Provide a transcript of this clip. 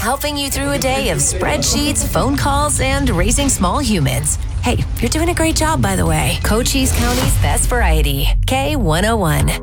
helping you through a day of spreadsheets, phone calls, and raising small humans. Hey, you're doing a great job, by the way. Cochise County's best variety, K101.